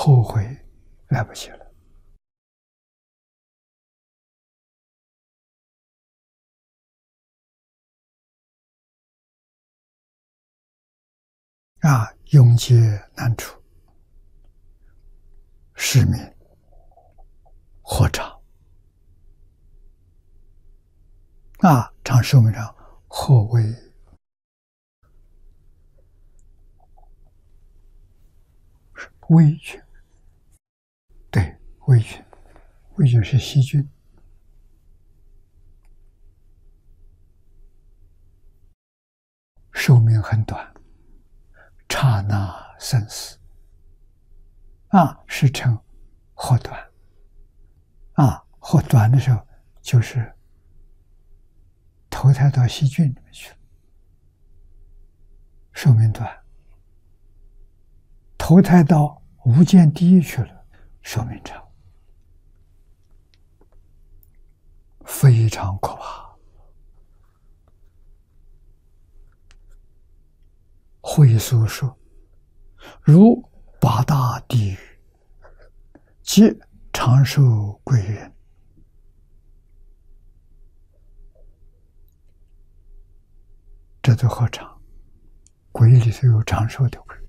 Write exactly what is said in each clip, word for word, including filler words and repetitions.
后悔来不及了。啊，永劫难除，失眠或长啊，长寿命上或为微菌，对，微菌，微菌是细菌，寿命很短，刹那生死啊，是称或短啊，或短的时候就是投胎到细菌里面去了，寿命短；投胎到无间地狱去了，寿命长，非常可怕。会所说，如八大地狱，皆长寿贵人。这都何尝？鬼里头有长寿的鬼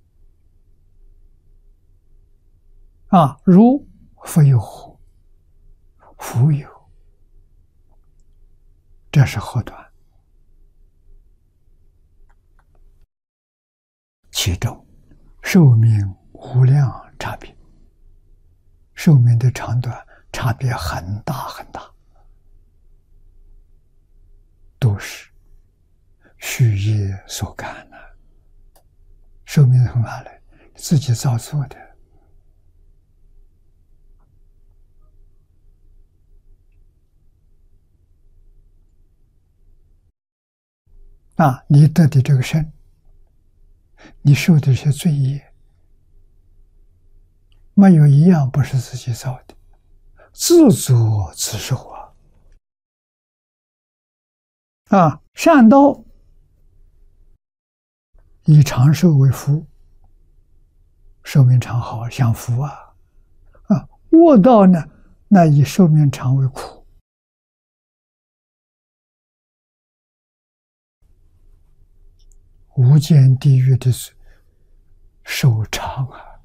啊，如非有乎？复有，这是何短？其中寿命无量差别，寿命的长短差别很大很大，都是虚业所感的。寿命从哪来？自己造作的。啊，你得的这个身，你受的这些罪业，没有一样不是自己造的，自作自受啊！啊，善道以长寿为福，寿命长好享福啊！啊，恶道呢，那以寿命长为苦。无间地狱的寿长啊，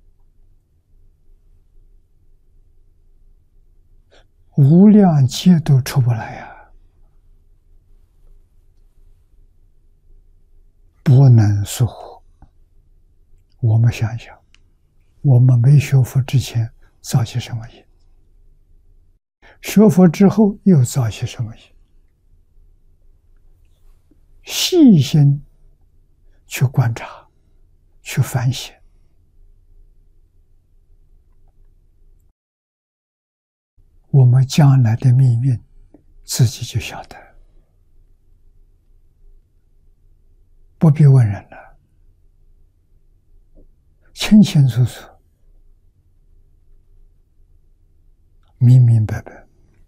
无量劫都出不来呀，不能速活。我们想想，我们没学佛之前造些什么业？学佛之后又造些什么业？细心去观察，去反省，我们将来的命运自己就晓得，不必问人了，清清楚楚，明明白白。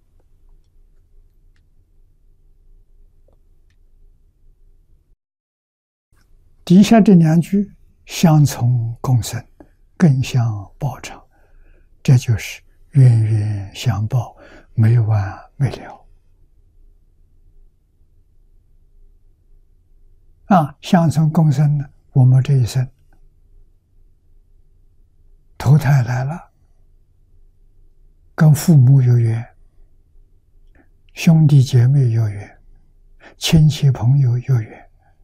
底下这两句相从共生，更相报偿，这就是冤冤相报，没完没了啊！相从共生呢，我们这一生投胎来了，跟父母有缘，兄弟姐妹有缘，亲戚朋友有缘。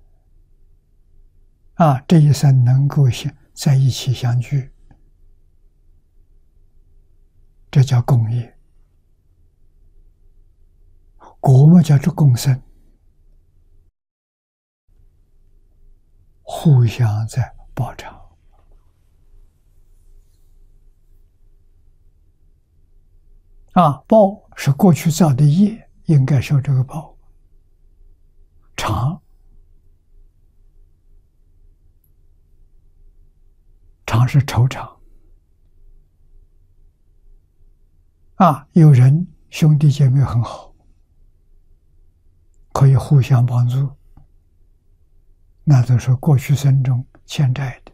啊，这一生能够在一起相聚，这叫共业。果嘛叫做共生，互相在报偿。啊，报是过去造的业，应该受这个报。偿偿是酬偿啊，有人兄弟姐妹很好，可以互相帮助，那都是过去生中欠债的。